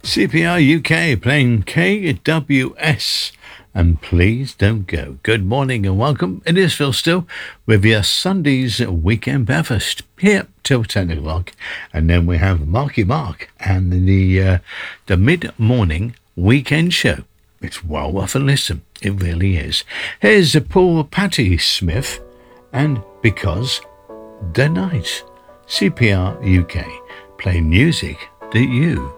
CPR UK playing KWS and Please Don't Go. Good morning and welcome. It is Phil Still with your Sunday's weekend breakfast here till 10 o'clock. And then we have Marky Mark and the mid-morning weekend show. It's well worth a listen. It really is. Here's Paul Patty Smith and Because the Night. CPR UK. Play music that you